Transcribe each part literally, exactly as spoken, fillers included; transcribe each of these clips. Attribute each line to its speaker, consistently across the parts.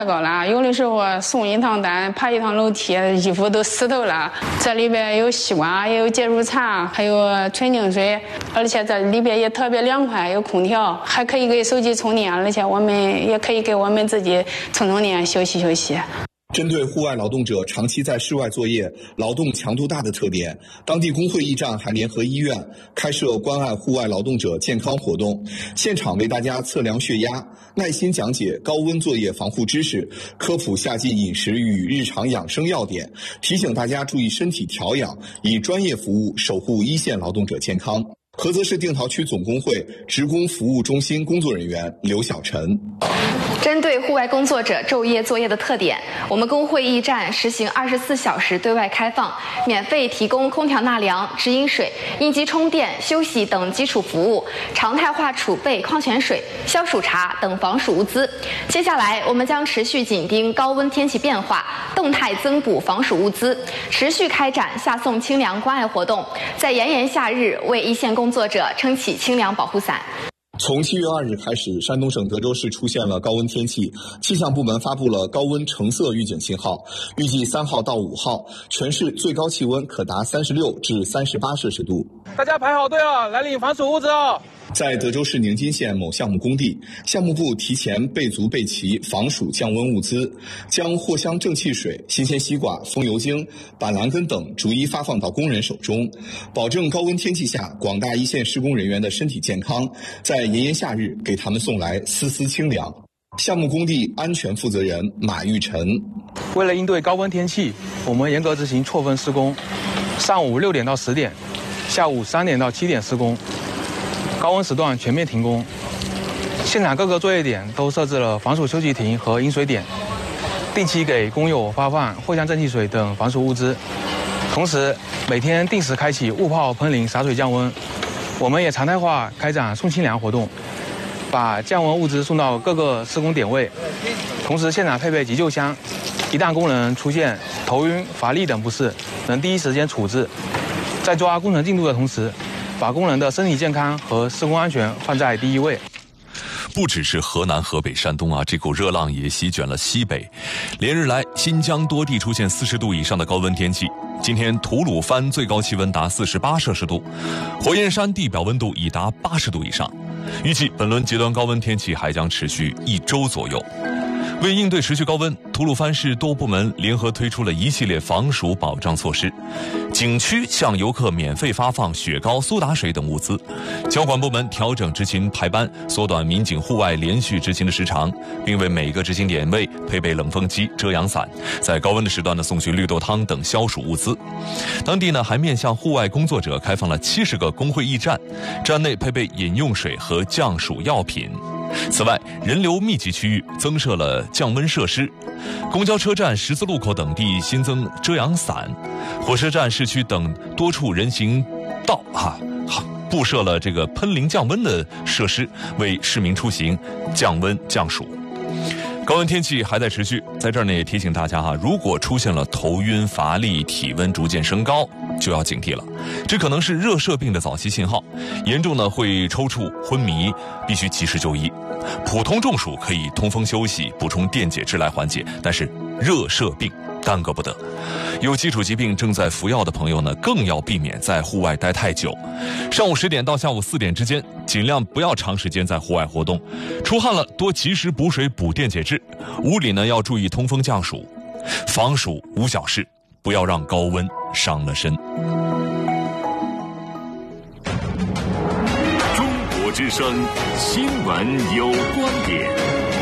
Speaker 1: 高了，有的时候送一趟单，爬一趟楼梯，衣服都湿透了。这里边有西瓜，也有解暑茶，还有纯净水，而且这里边也特别凉快，有空调，还可以给手机充电，而且我们也可以给我们自己充充电，休息休息。
Speaker 2: 针对户外劳动者长期在室外作业、劳动强度大的特点，当地工会驿站还联合医院开设关爱户外劳动者健康活动，现场为大家测量血压，耐心讲解高温作业防护知识，科普夏季饮食与日常养生要点，提醒大家注意身体调养，以专业服务守护一线劳动者健康。菏泽市定陶区总工会职工服务中心工作人员刘小晨。
Speaker 3: 针对户外工作者昼夜作业的特点，我们工会驿站实行二十四小时对外开放，免费提供空调纳凉、直饮水、应急充电、休息等基础服务，常态化储备矿泉水、消暑茶等防暑物资。接下来，我们将持续紧盯高温天气变化，动态增补防暑物资，持续开展夏送清凉关爱活动，在炎炎夏日为一线工作者撑起清凉保护伞。
Speaker 2: 从七月二日开始，山东省德州市出现了高温天气，气象部门发布了高温橙色预警信号，预计三号到五号，全市最高气温可达三十六至三十八摄氏度。
Speaker 4: 大家排好队了，来领防暑物资哦。
Speaker 2: 在德州市宁津县某项目工地，项目部提前备足备齐防暑降温物资，将藿香正气水、新鲜西瓜、风油精、板蓝根等逐一发放到工人手中，保证高温天气下广大一线施工人员的身体健康，在炎炎夏日给他们送来丝丝清凉。项目工地安全负责人马玉晨：
Speaker 4: 为了应对高温天气，我们严格执行错峰施工，上午六点到十点，下午三点到七点施工。高温时段全面停工，现场各个作业点都设置了防暑休息亭和饮水点，定期给工友发放藿香正气水等防暑物资，同时每天定时开启雾泡喷淋洒水降温。我们也常态化开展送清凉活动，把降温物资送到各个施工点位，同时现场配备急救箱，一旦工人出现头晕、乏力等不适，能第一时间处置。在抓工程进度的同时，把工人的身体健康和施工安全放在第一位。
Speaker 5: 不只是河南、河北、山东啊，这股热浪也席卷了西北。连日来，新疆多地出现四十度以上的高温天气。今天吐鲁番最高气温达四十八摄氏度，火焰山地表温度已达八十度以上。预计本轮极端高温天气还将持续一周左右。为应对持续高温，吐鲁番市多部门联合推出了一系列防暑保障措施。景区向游客免费发放雪糕、苏打水等物资，交管部门调整执勤排班，缩短民警户外连续执勤的时长，并为每个执勤点位配备冷风机、遮阳伞，在高温的时段呢送去绿豆汤等消暑物资。当地呢还面向户外工作者开放了七十个工会驿站，站内配备饮用水和降暑药品。此外，人流密集区域增设了降温设施，公交车站、十字路口等地新增遮阳伞，火车站、市区等多处人行道啊布设了这个喷淋降温的设施，为市民出行降温降暑。高温天气还在持续，在这儿呢也提醒大家哈，如果出现了头晕、乏力、体温逐渐升高，就要警惕了，这可能是热射病的早期信号，严重呢会抽搐、昏迷，必须及时就医。普通中暑可以通风休息、补充电解质来缓解，但是热射病耽搁不得。有基础疾病正在服药的朋友呢，更要避免在户外待太久。上午十点到下午四点之间，尽量不要长时间在户外活动。出汗了，多及时补水、补电解质。屋里呢要注意通风降暑，防暑无小事，不要让高温伤了身。
Speaker 6: 中国之声新闻有观点。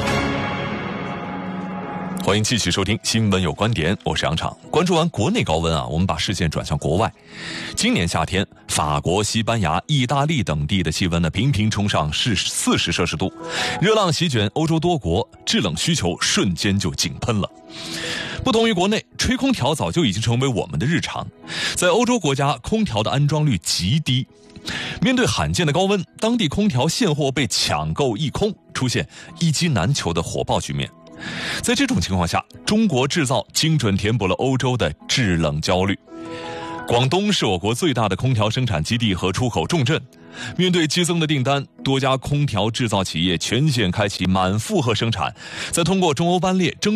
Speaker 5: 欢迎继续收听新闻有观点，我是杨昶。关注完国内高温啊，我们把视线转向国外。今年夏天，法国、西班牙、意大利等地的气温呢频频冲上是四十摄氏度，热浪席卷欧洲多国，制冷需求瞬间就井喷了。不同于国内，吹空调早就已经成为我们的日常。在欧洲国家，空调的安装率极低。面对罕见的高温，当地空调现货被抢购一空，出现一机难求的火爆局面。在这种情况下，中国制造精准填补了欧洲的制冷焦虑。广东是我国最大的空调生产基地和出口重镇，面对激增的订单，多家空调制造企业全线开启满负荷生产，再通过中欧班列争